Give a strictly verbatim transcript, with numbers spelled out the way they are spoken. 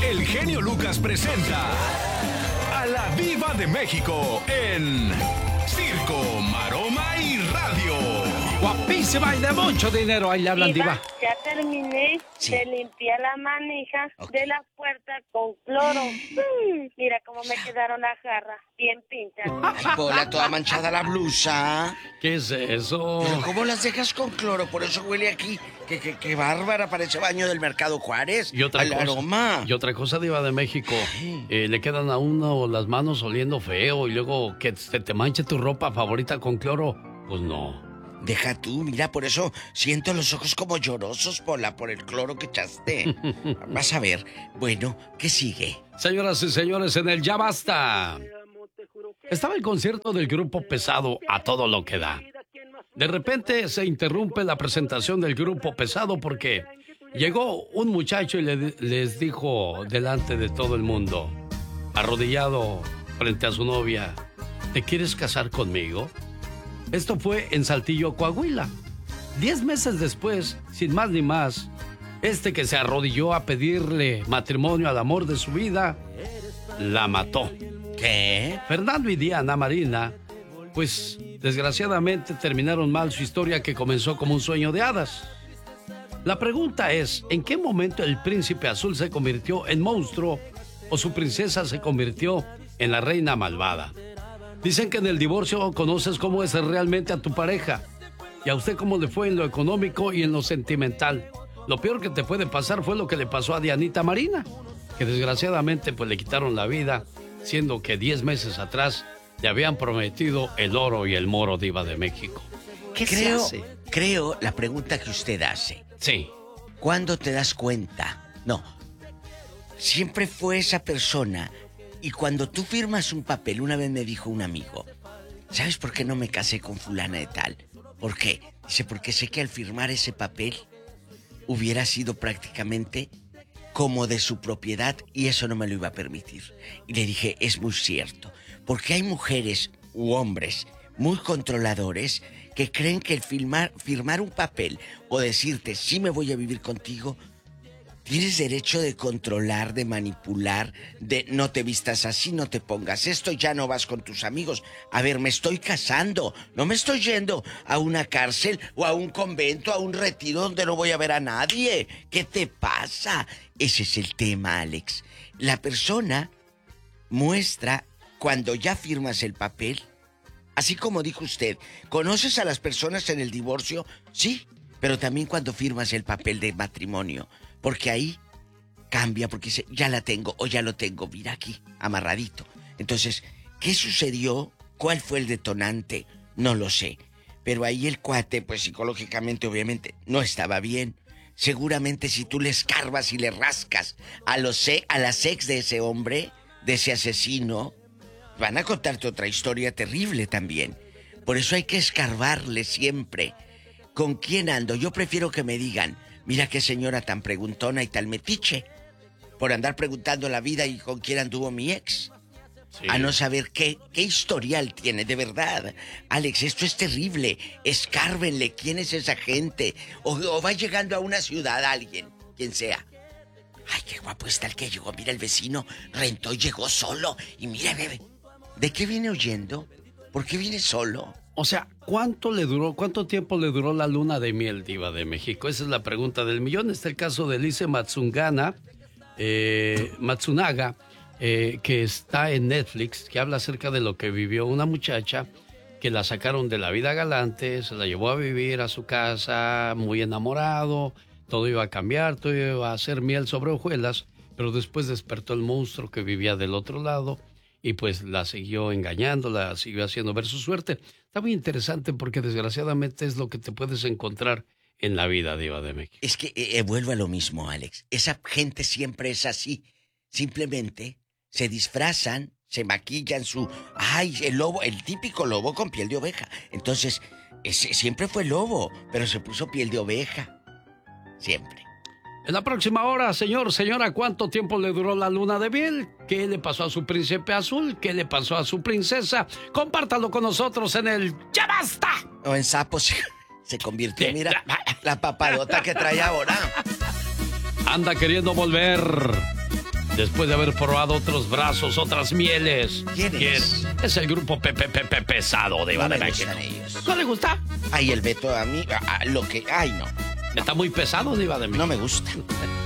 el genio Lucas presenta a la Diva de México en Circo, Maroma y Radio. Guapísima y de mucho dinero. Ahí le hablan, Diva. Ya terminé Sí. de limpiar la manija Okay. de la puerta con cloro. Mm, mira cómo me quedaron las jarras, bien pintadas. Ay, Pola, toda manchada la blusa. ¿Qué es eso? Pero ¿cómo las dejas con cloro? Por eso huele aquí. Qué, qué, qué bárbara, parece baño del Mercado Juárez. Y otra Al cosa, aroma. y otra cosa, Diva de México, eh, le quedan a uno las manos oliendo feo y luego que se te manche tu ropa favorita con cloro, pues no. Deja tú, mira, por eso siento los ojos como llorosos, Pola, por el cloro que echaste. Vas a ver. Bueno, ¿qué sigue? Señoras y señores, en el Ya Basta estaba el concierto del grupo Pesado a todo lo que da. De repente se interrumpe la presentación del grupo Pesado porque llegó un muchacho y le, les dijo delante de todo el mundo, arrodillado frente a su novia, ¿te quieres casar conmigo? Esto fue en Saltillo, Coahuila. Diez meses después, sin más ni más, este que se arrodilló a pedirle matrimonio al amor de su vida, la mató. ¿Qué? Fernando y Diana Marina, pues desgraciadamente terminaron mal su historia que comenzó como un sueño de hadas. La pregunta es, ¿en qué momento el príncipe azul se convirtió en monstruo o su princesa se convirtió en la reina malvada? Dicen que en el divorcio conoces cómo es realmente a tu pareja y a usted cómo le fue en lo económico y en lo sentimental. Lo peor que te puede pasar fue lo que le pasó a Dianita Marina, que desgraciadamente pues le quitaron la vida, siendo que diez meses atrás le habían prometido el oro y el moro, Diva de México. ¿Qué creo, se hace? Creo la pregunta que usted hace. Sí. ¿Cuándo te das cuenta? No. Siempre fue esa persona. Y cuando tú firmas un papel, una vez me dijo un amigo, ¿sabes por qué no me casé con fulana de tal? ¿Por qué? Dice, porque sé que al firmar ese papel hubiera sido prácticamente como de su propiedad y eso no me lo iba a permitir. Y le dije, es muy cierto, porque hay mujeres u hombres muy controladores que creen que el firmar, firmar un papel o decirte, sí me voy a vivir contigo, tienes derecho de controlar, de manipular, de no te vistas así, no te pongas esto, ya no vas con tus amigos. A ver, me estoy casando, no me estoy yendo a una cárcel o a un convento, a un retiro donde no voy a ver a nadie. ¿Qué te pasa? Ese es el tema, Alex. La persona muestra cuando ya firmas el papel, así como dijo usted, ¿conoces a las personas en el divorcio? Sí, pero también cuando firmas el papel de matrimonio. Porque ahí cambia, porque dice, ya la tengo o ya lo tengo, mira aquí, amarradito. Entonces, ¿qué sucedió? ¿Cuál fue el detonante? No lo sé. Pero ahí el cuate, pues psicológicamente, obviamente, no estaba bien. Seguramente si tú le escarbas y le rascas a, los, a las ex de ese hombre, de ese asesino, van a contarte otra historia terrible también. Por eso hay que escarbarle siempre. ¿Con quién ando? Yo prefiero que me digan, mira qué señora tan preguntona y tan metiche, por andar preguntando la vida y con quién anduvo mi ex. Sí. A no saber qué, qué historial tiene, de verdad. Alex, esto es terrible. Escárbenle quién es esa gente. O, o va llegando a una ciudad alguien, quien sea. Ay, qué guapo está el que llegó. Mira, el vecino rentó y llegó solo. Y mira, bebé, ¿de qué viene huyendo? ¿Por qué viene solo? O sea, ¿cuánto le duró, cuánto tiempo le duró la luna de miel, Diva de México? Esa es la pregunta del millón. Está el caso de Elise Matsungana, eh, Matsunaga, eh, que está en Netflix, que habla acerca de lo que vivió una muchacha que la sacaron de la vida galante, se la llevó a vivir a su casa, muy enamorado, todo iba a cambiar, todo iba a ser miel sobre hojuelas, pero después despertó el monstruo que vivía del otro lado y pues la siguió engañando, la siguió haciendo ver su suerte. Está muy interesante porque desgraciadamente es lo que te puedes encontrar en la vida, Diva de México. Es que eh, vuelvo a lo mismo, Alex. Esa gente siempre es así. Simplemente se disfrazan, se maquillan su... ¡Ay, el lobo! El típico lobo con piel de oveja. Entonces, ese, siempre fue lobo, pero se puso piel de oveja. Siempre. En la próxima hora, señor, señora, ¿cuánto tiempo le duró la luna de miel? ¿Qué le pasó a su príncipe azul? ¿Qué le pasó a su princesa? Compártalo con nosotros en el ¡Ya Basta! O en sapo se, se convirtió, mira, la papadota que trae ahora. Anda queriendo volver. Después de haber probado otros brazos, otras mieles. ¿Quién es? Es el grupo Pepe Pepe Pesado de Iba de México. ¿No le gusta? Ay, el Beto a mí, a, a, lo que... Ay, no. Está muy pesado de Iba de México. No me gusta.